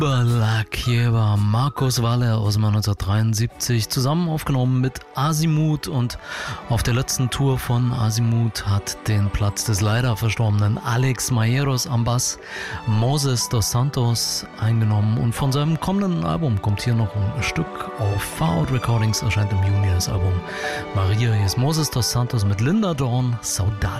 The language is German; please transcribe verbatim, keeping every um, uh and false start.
Black, hier war Markus Waller aus dem Jahr neunzehnhundertdreiundsiebzig, zusammen aufgenommen mit Azimuth, und auf der letzten Tour von Azimuth hat den Platz des leider verstorbenen Alex Mayeros am Bass Moses dos Santos eingenommen, und von seinem kommenden Album kommt hier noch ein Stück. Auf Far Out Recordings erscheint im Juni das Album Maria. Hier ist Moses dos Santos mit Linda Dawn, Saudade.